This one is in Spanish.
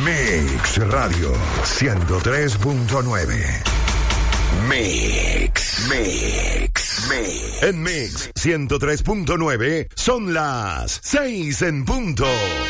Mix Radio 103.9. Mix. En Mix 103.9 son las 6 en punto.